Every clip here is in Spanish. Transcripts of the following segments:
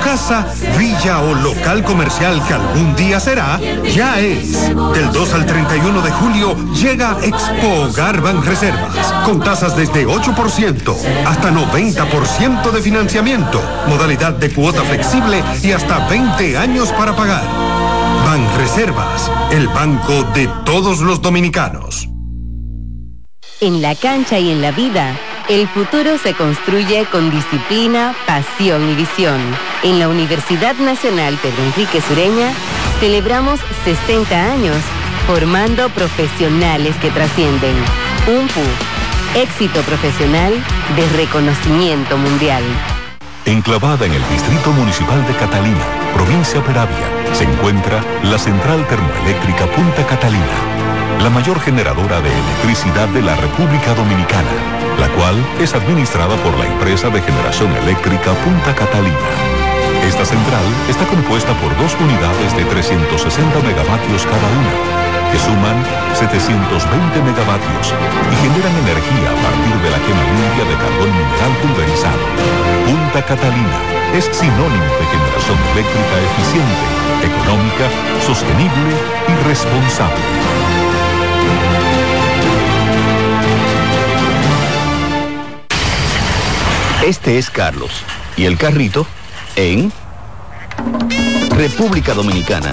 casa, villa o local comercial que algún día será, ya es. Del 2 al 31 de julio llega Expo Hogar Banreservas, con tasas desde 8%, hasta 90% de financiamiento, modalidad de cuota flexible y hasta 20 años para pagar. Banreservas, el banco de todos los dominicanos. En la cancha y en la vida, el futuro se construye con disciplina, pasión y visión. En la Universidad Nacional Pedro Enrique Sureña, celebramos 60 años formando profesionales que trascienden. UNFU, éxito profesional de reconocimiento mundial. Enclavada en el Distrito Municipal de Catalina, provincia Peravia, se encuentra la Central Termoeléctrica Punta Catalina, la mayor generadora de electricidad de la República Dominicana, la cual es administrada por la empresa de generación eléctrica Punta Catalina. Esta central está compuesta por 2 unidades de 360 megavatios cada una, que suman 720 megavatios y generan energía a partir de la quema limpia de carbón mineral pulverizado. Punta Catalina es sinónimo de generación eléctrica eficiente, económica, sostenible y responsable. Este es Carlos y el carrito en República Dominicana.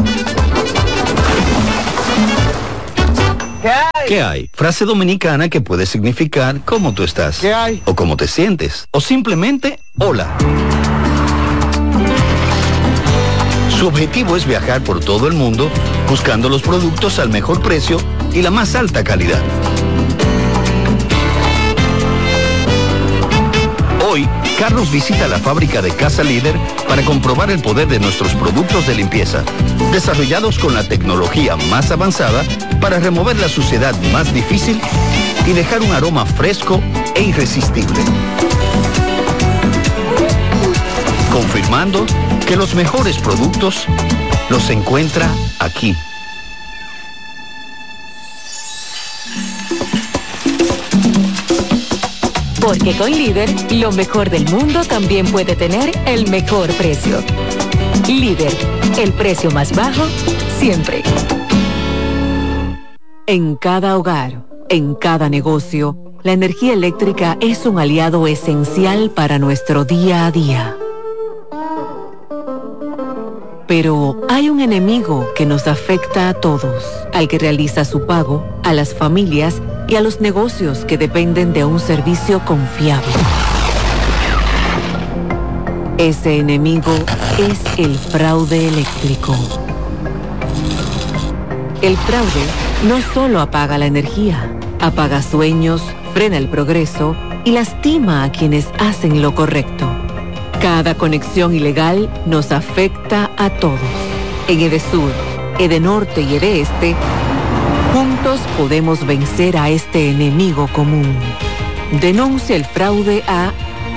¿Qué hay? ¿Qué hay? Frase dominicana que puede significar cómo tú estás. ¿Qué hay? O cómo te sientes. O simplemente hola. Su objetivo es viajar por todo el mundo buscando los productos al mejor precio y la más alta calidad. Hoy, Carlos visita la fábrica de Casa Líder para comprobar el poder de nuestros productos de limpieza, desarrollados con la tecnología más avanzada para remover la suciedad más difícil y dejar un aroma fresco e irresistible. Confirmando que los mejores productos los encuentra aquí. Porque con Líder, lo mejor del mundo también puede tener el mejor precio. Líder, el precio más bajo, siempre. En cada hogar, en cada negocio, la energía eléctrica es un aliado esencial para nuestro día a día. Pero hay un enemigo que nos afecta a todos, al que realiza su pago, a las familias y a los negocios que dependen de un servicio confiable. Ese enemigo es el fraude eléctrico. El fraude no solo apaga la energía, apaga sueños, frena el progreso y lastima a quienes hacen lo correcto. Cada conexión ilegal nos afecta a todos. En Edesur, Edenorte y Edeeste, juntos podemos vencer a este enemigo común. Denuncia el fraude a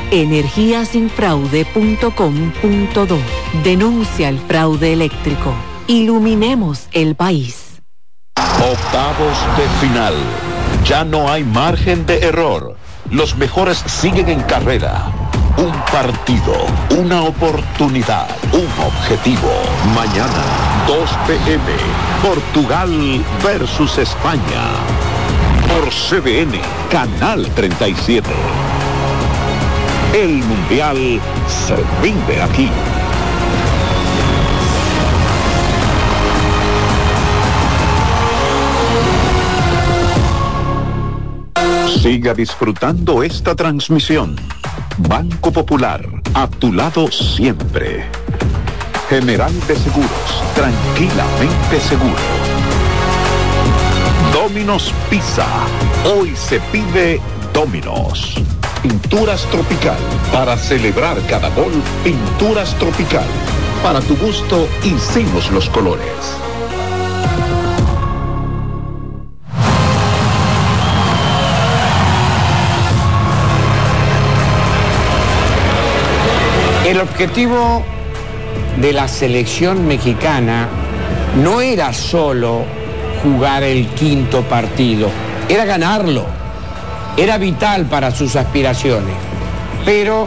energiasinfraude.com.do. Denuncia el fraude eléctrico. Iluminemos el país. Octavos de final. Ya no hay margen de error. Los mejores siguen en carrera. Un partido, una oportunidad, un objetivo. Mañana, 2 p.m., Portugal versus España. Por CBN, Canal 37. El Mundial se vive aquí. Siga disfrutando esta transmisión. Banco Popular, a tu lado siempre. General de Seguros, tranquilamente seguro. Domino's Pizza, hoy se pide Domino's. Pinturas Tropical, para celebrar cada gol, Pinturas Tropical. Para tu gusto, hicimos los colores. El objetivo de la selección mexicana no era solo jugar el quinto partido, era ganarlo, era vital para sus aspiraciones. Pero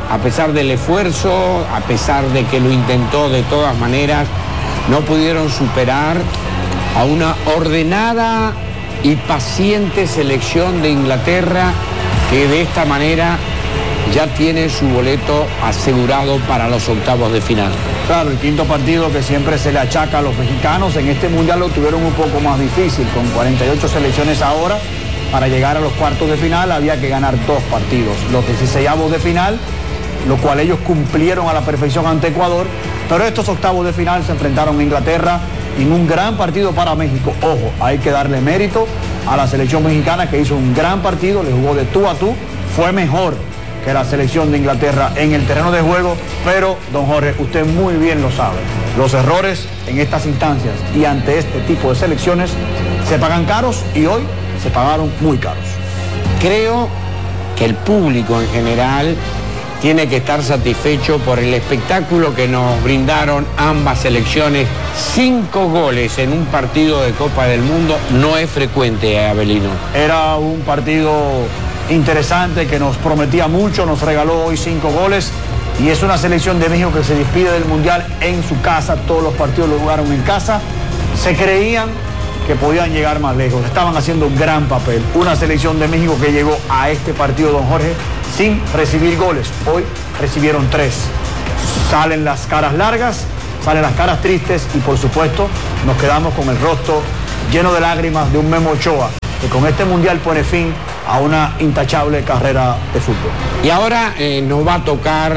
a pesar del esfuerzo, a pesar de que lo intentó de todas maneras, no pudieron superar a una ordenada y paciente selección de Inglaterra que de esta manera ya tiene su boleto asegurado para los octavos de final. Claro, el quinto partido que siempre se le achaca a los mexicanos, en este mundial lo tuvieron un poco más difícil, con 48 selecciones ahora. Para llegar a los cuartos de final había que ganar 2 partidos, los 16avos de final, lo cual ellos cumplieron a la perfección ante Ecuador, pero estos octavos de final se enfrentaron a Inglaterra en un gran partido para México. Ojo, hay que darle mérito a la selección mexicana que hizo un gran partido, le jugó de tú a tú, fue mejor que la selección de Inglaterra en el terreno de juego, pero, don Jorge, usted muy bien lo sabe, los errores en estas instancias y ante este tipo de selecciones se pagan caros y hoy se pagaron muy caros. Creo que el público en general tiene que estar satisfecho por el espectáculo que nos brindaron ambas selecciones. 5 goles en un partido de Copa del Mundo no es frecuente, Abelino. Era un partido interesante que nos prometía mucho, nos regaló hoy 5 goles y es una selección de México que se despide del Mundial en su casa, todos los partidos lo jugaron en casa, se creían que podían llegar más lejos, estaban haciendo un gran papel, una selección de México que llegó a este partido, don Jorge, sin recibir goles, hoy recibieron 3, salen las caras largas, salen las caras tristes y por supuesto nos quedamos con el rostro lleno de lágrimas de un Memo Ochoa, que con este Mundial pone fin a una intachable carrera de fútbol. Y ahora nos va a tocar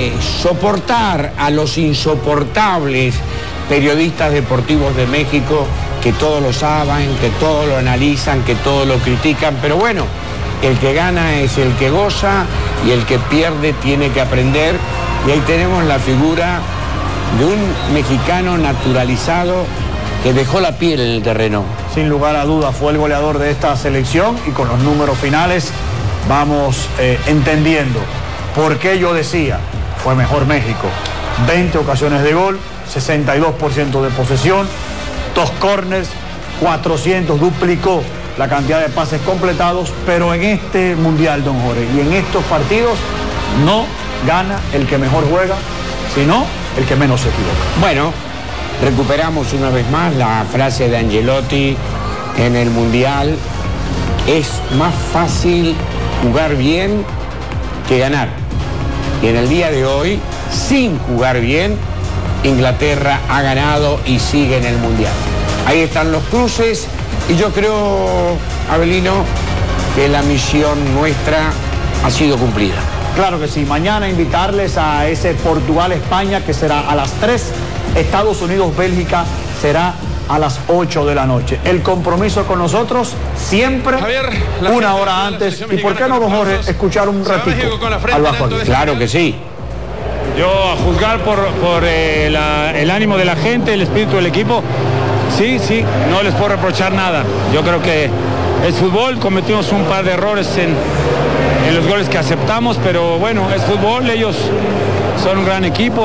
soportar a los insoportables periodistas deportivos de México que todo lo saben, que todo lo analizan, que todo lo critican, pero bueno, el que gana es el que goza y el que pierde tiene que aprender. Y ahí tenemos la figura de un mexicano naturalizado que dejó la piel en el terreno. Sin lugar a dudas fue el goleador de esta selección y con los números finales vamos entendiendo por qué yo decía, fue mejor México. 20 ocasiones de gol, 62% de posesión, 2 corners, 400, duplicó la cantidad de pases completados, pero en este Mundial, don Jorge, y en estos partidos no gana el que mejor juega, sino el que menos se equivoca. Bueno, recuperamos una vez más la frase de Angelotti en el Mundial, es más fácil jugar bien que ganar. Y en el día de hoy, sin jugar bien, Inglaterra ha ganado y sigue en el Mundial. Ahí están los cruces y yo creo, Abelino, que la misión nuestra ha sido cumplida. Claro que sí, mañana invitarles a ese Portugal-España que será a las 3, Estados Unidos-Bélgica será a las 8 de la noche. El compromiso con nosotros siempre, Javier, una hora antes. ¿Y por qué no, don Jorge, escuchar un ratito al Bajo aquí? Claro que sí. Yo, a juzgar por el ánimo de la gente, el espíritu del equipo, sí, no les puedo reprochar nada. Yo creo que es fútbol, cometimos un par de errores en los goles que aceptamos, pero bueno, es fútbol, ellos son un gran equipo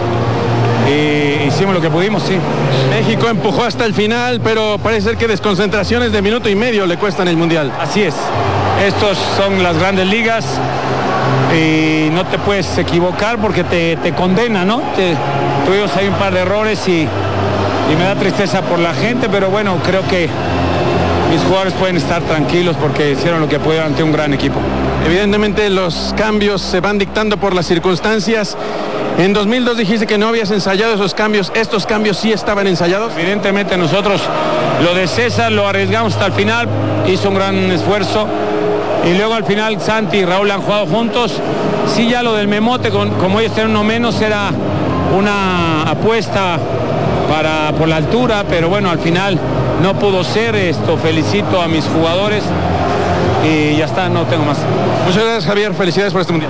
y hicimos lo que pudimos, sí. México empujó hasta el final, pero parece ser que desconcentraciones de minuto y medio le cuestan el Mundial. Así es, estos son las grandes ligas y no te puedes equivocar porque te condena, ¿no? Tuvimos ahí un par de errores y me da tristeza por la gente, pero bueno, creo que mis jugadores pueden estar tranquilos porque hicieron lo que pudieron ante un gran equipo. Evidentemente los cambios se van dictando por las circunstancias. En 2002 dijiste que no habías ensayado esos cambios. ¿Estos cambios sí estaban ensayados? Evidentemente nosotros lo de César lo arriesgamos hasta el final, hizo un gran esfuerzo. Y luego al final Santi y Raúl han jugado juntos. Sí, ya lo del Memote, como ellos tienen uno menos, era una apuesta por la altura, pero bueno, al final no pudo ser. Felicito a mis jugadores y ya está, no tengo más. Muchas gracias, Javier, felicidades por este Mundial.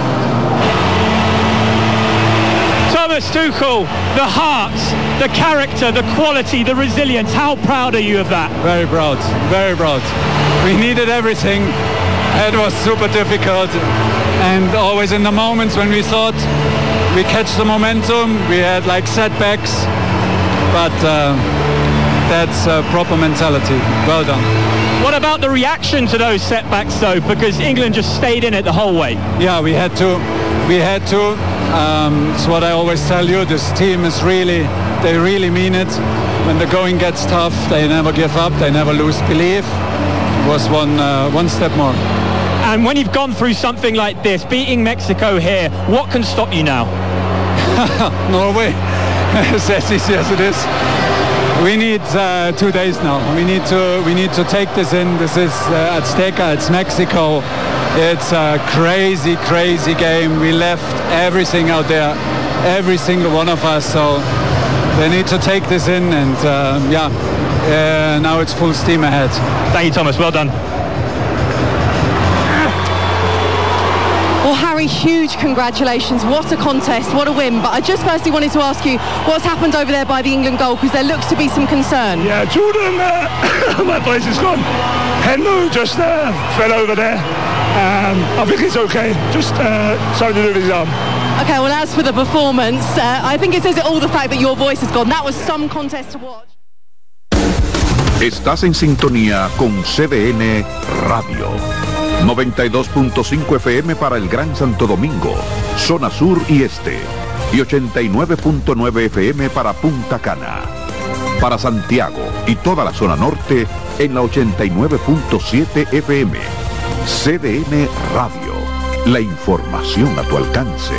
Thomas Tuchel, the heart, the character, the quality, the resilience, how proud are you of that? Very proud, very proud. We needed everything. It was super difficult, and always in the moments when we thought we catch the momentum, we had like setbacks, but that's proper mentality. Well done. What about the reaction to those setbacks though? Because England just stayed in it the whole way. Yeah, we had to we had to. It's what I always tell you. This team is they really mean it. When the going gets tough, they never give up. They never lose belief. It was one step more. And when you've gone through something like this, beating Mexico here, what can stop you now? Norway. It's as easy as it is. We need 2 days now. We need to take this in. This is Azteca. It's Mexico. It's a crazy, crazy game. We left everything out there, every single one of us. So they need to take this in, and now it's full steam ahead. Thank you, Thomas. Well done. Well, Harry, huge congratulations. What a contest, what a win. But I just firstly wanted to ask you what's happened over there by the England goal, because there looks to be some concern. Yeah, Jordan, my place is gone. Henry just fell over there. I think it's okay. Just something to do with his arm. Okay, well, as for the performance, I think it says it all, the fact that your voice has gone. That was some contest to watch. Estás en sintonía con CDN Radio. 92.5 FM para el Gran Santo Domingo, zona sur y este, y 89.9 FM para Punta Cana. Para Santiago y toda la zona norte en la 89.7 FM. CDN Radio, la información a tu alcance.